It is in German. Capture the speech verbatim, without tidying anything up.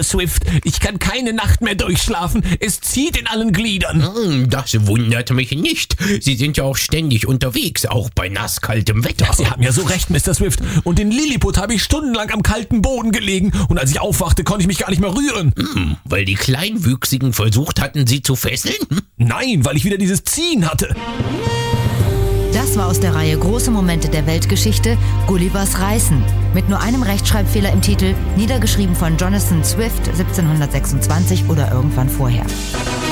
Swift. Ich kann keine Nacht mehr durchschlafen. Es zieht in allen Gliedern. Hm, das wundert mich nicht. Sie sind ja auch ständig unterwegs, auch bei nasskaltem Wetter. Ja, Sie haben ja so recht, Mister Swift. Und in Lilliput habe ich stundenlang am kalten Boden gelegen. Und als ich aufwachte, konnte ich mich gar nicht mehr rühren. Hm, weil die Kleinwüchsigen versucht hatten, Sie zu fesseln? Nein, weil ich wieder dieses Ziehen hatte. Das war aus der Reihe Große Momente der Weltgeschichte, Gullivers Reißen. Mit nur einem Rechtschreibfehler im Titel, niedergeschrieben von Jonathan Swift siebzehnhundertsechsundzwanzig oder irgendwann vorher.